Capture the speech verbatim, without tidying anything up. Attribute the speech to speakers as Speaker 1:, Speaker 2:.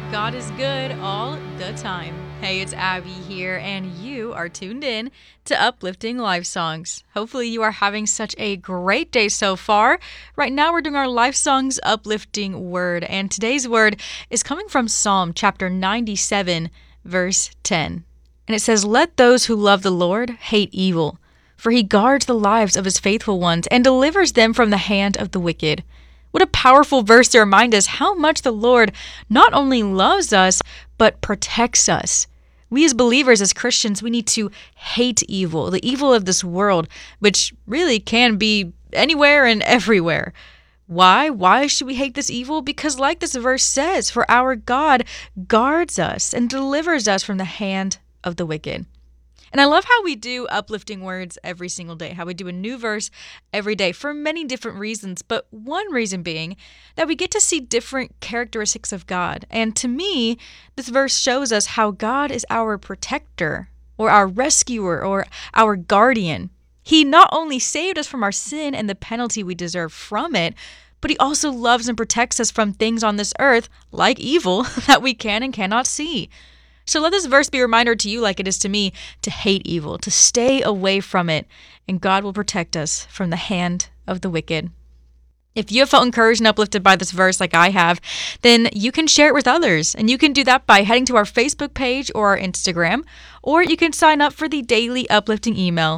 Speaker 1: God is good all the time. Hey, it's Abby here, and you are tuned in to Uplifting Life Songs. Hopefully, you are having such a great day so far. Right now, we're doing our Life Songs Uplifting Word, and today's word is coming from Psalm chapter ninety-seven, verse ten. And it says, "Let those who love the Lord hate evil, for he guards the lives of his faithful ones and delivers them from the hand of the wicked." What a powerful verse to remind us how much the Lord not only loves us, but protects us. We as believers, as Christians, we need to hate evil, the evil of this world, which really can be anywhere and everywhere. Why? Why should we hate this evil? Because like this verse says, for our God guards us and delivers us from the hand of the wicked. And I love how we do uplifting words every single day, how we do a new verse every day for many different reasons. But one reason being that we get to see different characteristics of God. And to me, this verse shows us how God is our protector or our rescuer or our guardian. He not only saved us from our sin and the penalty we deserve from it, but he also loves and protects us from things on this earth, like evil, that we can and cannot see. So let this verse be a reminder to you, like it is to me, to hate evil, to stay away from it, and God will protect us from the hand of the wicked. If you have felt encouraged and uplifted by this verse like I have, then you can share it with others. And you can do that by heading to our Facebook page or our Instagram, or you can sign up for the daily uplifting email